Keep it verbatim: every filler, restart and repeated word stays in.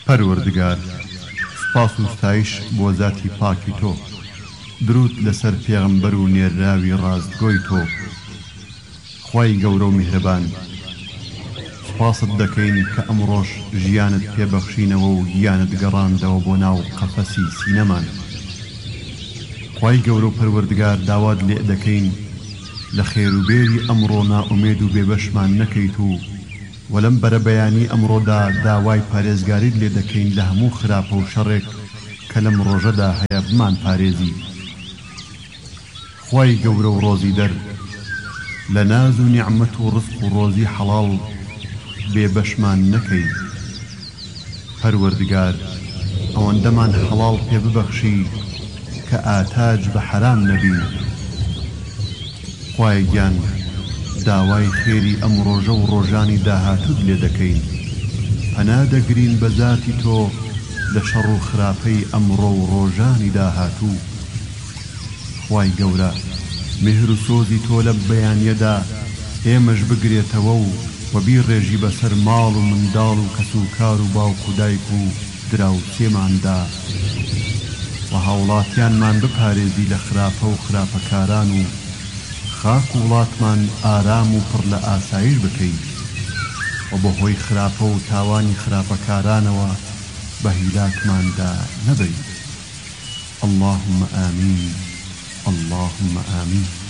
پەروەردگار، سپاس و ستایش بۆ ذاتی پاکی تۆ، درود لەسەر پێغەمبەر و نێراوی ڕاستگۆی تۆ. خوای گەورە و میهرەبان، سپاست دەکەین کە ئەمڕۆژ ژیانت پێبەخشینەوە و گیانت گەڕاندەوە بۆ ناو قەفەسی سینەمان. خوای گەورە و پەروەردگار، داوات لێ دەکەین لە خێروبێری ئەمڕۆ نائومێد و بێبەشمان نەکەیت و وەلەم بەرە بەیانی ئەمڕۆدا داوای پارێزگاریت لێ دەکەین لە هەموو خراپە و شەڕێک کە لەم ڕۆژەدا هەیە بمان پارێزی. خوای گەورە و ڕۆزی دەر، لە ناز و نیعمەت و ڕزق و ڕۆزی حەڵاڵ بێبەشمان نەکەی. پەروەردگار، ئەوەندەمان حەڵاڵ پێ ببەخشی کە ئاتاج بە حەرام نەبین. خوای گیان، داوای خێری ئەم ڕۆژە و ڕۆژانی داهاتوت لێ دەکەین. پەنا دەگرین بە ذاتی تۆ لە شەڕ و خراپەی ئەمڕۆ و ڕۆژانی داهاتوو. خوای گەورە، مهر و سۆزی تۆ لە بەیانیەدا ئێمەش بگرێتەوە و وەبیڕێژی بەسەر ماڵ و منداڵ و کەس و کار و باوک و دایک و دراوسێماندا و هاوڵاتیانمان بپارێزی لە خراپە و خراپەکاران و خاک و وڵاتمان ئارام و پڕ لە ئاسایش بکەی و بە هۆی خراپە و تاوانی خراپەکارانەوە بە هیلاکماندا نەبەی. اللهم آمین، اللهم آمین.